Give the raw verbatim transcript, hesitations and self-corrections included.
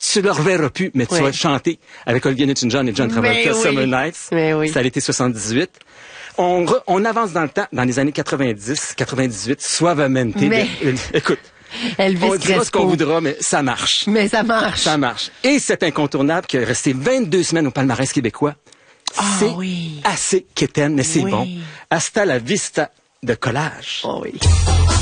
tu le reverras plus, mais tu oui. vas chanter avec Olivia Newton-John et John Travolta, oui. Summer Nights. Mais oui. Ça a été soixante-dix-huit. On, re, on avance dans le temps, dans les années quatre-vingt-dix, quatre-vingt-dix-huit, Suavemente. Mais... De, écoute, Elvis on dira Crespo. ce qu'on voudra, mais ça marche. Mais ça marche. Ça marche. Et cet incontournable qui est resté vingt-deux semaines au palmarès québécois, Ah, c'est oui. assez quétaine, mais c'est Oui. bon. Hasta la vista de collage. Oh oui.